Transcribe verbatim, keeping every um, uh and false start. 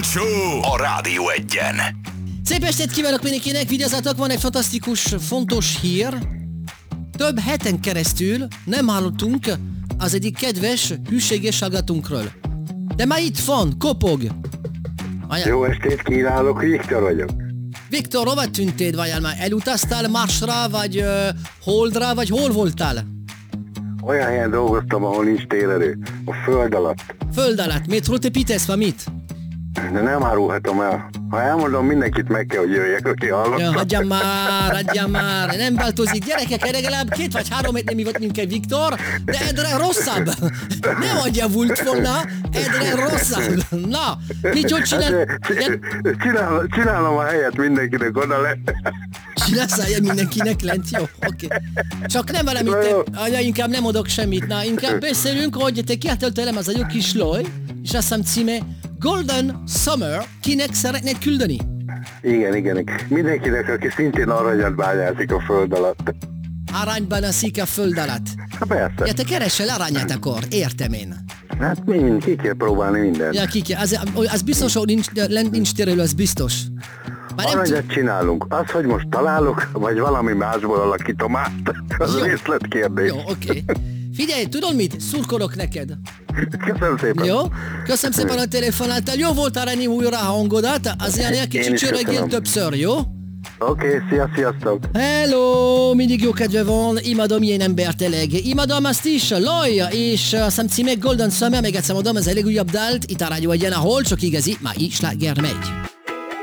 Show a Rádió Egyen. Szép estét kívánok mindenkinek, vigyázzatok, van egy fantasztikus, fontos hír. Több heten keresztül nem hallottunk az egyik kedves, hűséges hallgatónkról. De már itt van, kopog. Vaján. Jó estét kívánok, Viktor vagyok. Viktor, hova tűntél, vajon már? Elutaztál Marsra, vagy uh, Holdra, vagy hol voltál? Olyan helyen dolgoztam, ahol nincs térerő. A föld alatt. Föld alatt, metrót építesz, vagy mit? De nem árulhatom el. Ha elmondom, mindenkit meg kell, hogy jöjjek, aki hallott. Ja, hagyjam már, hagyjam már, nem változik. Gyerekek, legalább két vagy három év nem hívott minket Viktor, de egyre rosszabb. Nem adja volt volna, egyre rosszabb. Na, mit jól csinál? Csinálom, csinálom a helyet mindenkinek oda le. Csinálsz helyet mindenkinek lent? Jó, oké. Okay. Csak nem valamit, te, anya, inkább nem adok semmit. Na, inkább beszélünk, hogy te kiáltottam az a jó kis loj, és azt hiszem címe Golden Summer, kinek szeretnéd küldeni? Igen, igen. Mindenkinek, aki szintén aranyat bányászik a föld alatt. Aranyban aszik a föld alatt. Ha persze. Ja, te keresel aranyat akkor, értem én. Hát mind, ki kell próbálni mindent. Ja, ki kell. Az, az biztos, hogy nincs, lent nincs terülő, az biztos. Már aranyat csinálunk. Az, hogy most találok, vagy valami másból alakítom át, az részletkérdés. Jó, oké. Okay. Figyelj, tudod mit? Szurkolok neked. Köszönöm szépen. Jó? Köszönöm szépen a telefonáltál. Jó volt arányi újra a hangodat, azért egy kicsit csörögjél többször, jó? Oké, okay, szia, sziasztok. Hello, mindig jó kedve van, imádom ilyen embert eleg. Imádom azt is, Loj, és a szám címe Golden Summer, még egyszer mondom, ez a legújabb dalt, itt a Rádió Egyen, ahol csak igazi, már így sláger megy.